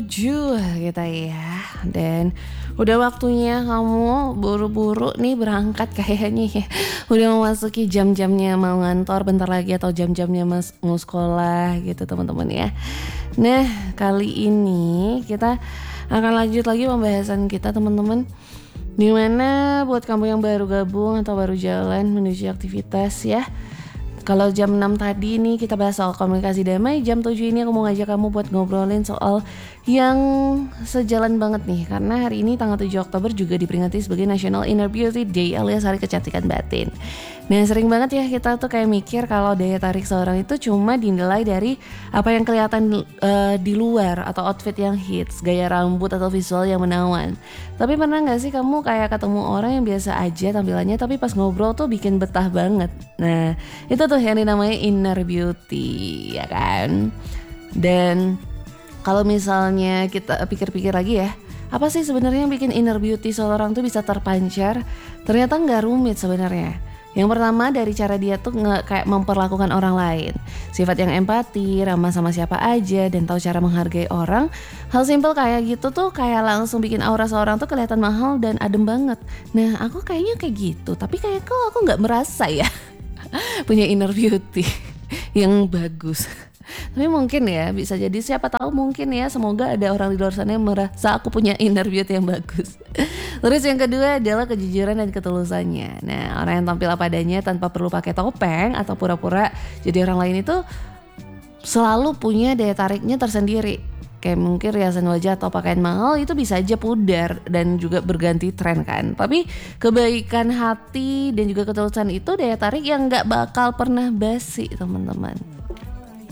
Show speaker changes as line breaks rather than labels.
menuju kita ya. Dan udah waktunya kamu buru-buru nih berangkat kayaknya ya. Udah memasuki jam-jamnya mau ngantor bentar lagi atau jam-jamnya mau sekolah gitu teman-teman ya. Nah kali ini kita akan lanjut lagi pembahasan kita teman-teman. Dimana buat kamu yang baru gabung atau baru jalan menuju aktivitas ya. Kalau jam 6 tadi nih kita bahas soal komunikasi damai, jam 7 ini aku mau ngajak kamu buat ngobrolin soal yang sejalan banget nih. Karena hari ini tanggal 7 Oktober juga diperingati sebagai National Inner Beauty Day alias Hari Kecantikan Batin. Nah sering banget ya kita tuh kayak mikir kalau daya tarik seorang itu cuma dinilai dari apa yang kelihatan di luar atau outfit yang hits, gaya rambut atau visual yang menawan. Tapi pernah gak sih kamu kayak ketemu orang yang biasa aja tampilannya tapi pas ngobrol tuh bikin betah banget. Nah itu tuh yang dinamanya inner beauty ya kan. Dan kalau misalnya kita pikir-pikir lagi ya, apa sih sebenarnya yang bikin inner beauty seorang tuh bisa terpancar? Ternyata gak rumit sebenarnya. Yang pertama dari cara dia tuh kayak memperlakukan orang lain. Sifat yang empati, ramah sama siapa aja, dan tahu cara menghargai orang. Hal simpel kayak gitu tuh kayak langsung bikin aura seorang tuh kelihatan mahal dan adem banget. Nah aku kayaknya kayak gitu, tapi kayak kok aku gak merasa ya punya inner beauty yang bagus. Tapi mungkin ya bisa jadi siapa tahu mungkin ya, semoga ada orang di luar sana yang merasa aku punya inner beauty yang bagus. Terus yang kedua adalah kejujuran dan ketulusannya. Nah orang yang tampil apa adanya tanpa perlu pakai topeng atau pura-pura jadi orang lain itu selalu punya daya tariknya tersendiri. Kayak mungkin riasan wajah atau pakaian mahal itu bisa aja pudar dan juga berganti tren kan. Tapi kebaikan hati dan juga ketulusan itu daya tarik yang gak bakal pernah basi teman-teman.